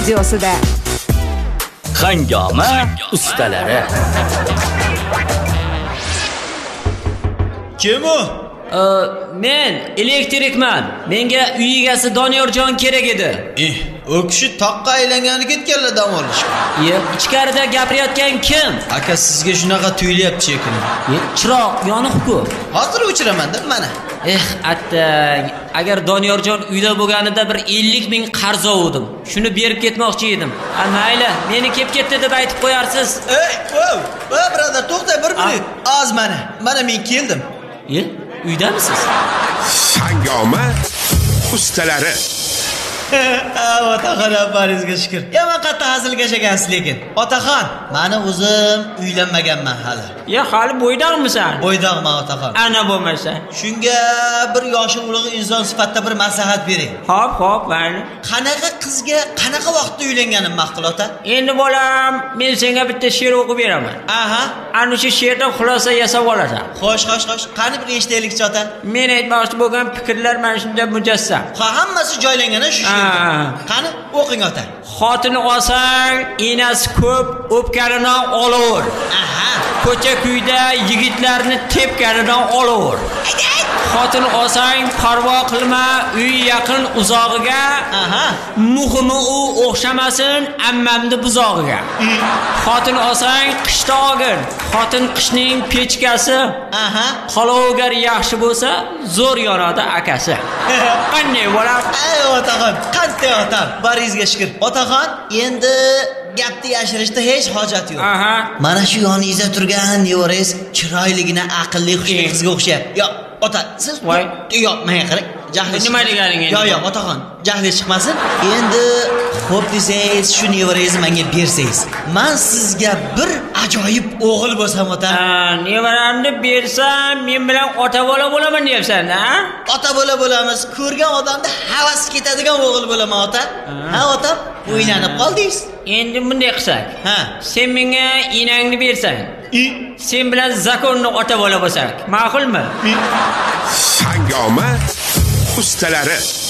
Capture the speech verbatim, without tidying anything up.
videosida. Hangoma ustalari. Kim u? Men elektrikman. Menga uy egasi Doniyorjon kerak edi. Eh, o kishi toqqa aylangani ketganlar dam olishga. Ye, ichkarida gapirayotgan kim? Aka sizga shunaqa tuyulyapti shekilli. Ye, chiroq yoniq-ku. Hozir o'chiraman-da mana. Eh, attang, agar Doniyorjon uyda bo'lganida bir ellik ming qarz oldim. Shuni berib ketmoqchi edim. Ha, mayli, meni kelib ketdi deb aytib qo'yarsiz. Ey, voy, voy birodar, to'xta bir minut. Az mana. Mana men keldim. Ye, uydamisiz? Hangoma ustalari. Otaxon abarizga shukr. Yomon qattiq hazilgash ekansiz lekin. Otaxon, meni o'zim uylanmaganman hali. Ya, hali bo'ydaqmisan? Bo'ydaqman otaxon. Ana bo'lmasa. Shunga bir yoshi ulug' inson sifatida bir maslahat bering. Hop, hop, mayli. Qanaqa qizga qanaqa vaqtda uylanganim ma'qul ota? Endi bolam, men senga bitta she'r o'qib beraman. Aha. Ana shu she'rdan xulosa yasab olasan. Xo'sh, xo'sh, xo'sh. Qani bir eshitaylik-chi ota. Men aytmoqchi bo'lgan fikrlar mana shunday mujassam. Ha, hammasi joylangan shu she'r. Qani, o'qing ota. Xotini olsang, enasi ko'p, o'pkanidan olaver. Aha. Ko'cha kuyda yigitlarni tepkanidan olaver. Xotini olsang, parvo qilma, uy yaqin uzog'iga. Aha. Muhimi u o'xshamasin ammamni buzog'iga. Xotin olsang, qishda olgin. Xotin qishning pechkasi. Aha. Qolovigar yaxshi bo'lsa, zo'r yonadi akasi. Qanday bo'lar? Ey otaxon, qanday otam? Barizga shukr. Otaxon, endi gapni yashirishda hech hojat yo'q. Aha. Mana shu yoningizda turgan nevarangiz chiroyligina, aqlli, xushli qizga o'xshayapti. Yo, ota, siz voy, yo'q, menga qarang. Jahli nima deganing endi? Yo'q, yo'q, otaxon, jahli chiqmasin. Endi xo'p desangiz, shu nevarangizni menga bersangiz, men sizga bir ajoyib o'g'il bo'lsam ota. Ha, nevaramni bersam, men bilan ota bola bo'laman deyapsan-da? Ota bola bo'lamiz. Ko'rgan odamda havas ketadigan o'g'il bo'laman ota. Ha, ota, o'ylanib qoldingiz. Endi bunday qilsak. Ha. Sen menga enangni bersang, sen bilan zakonni ota bola bo'lsak, ma'qulmi? Hangoma ustalari.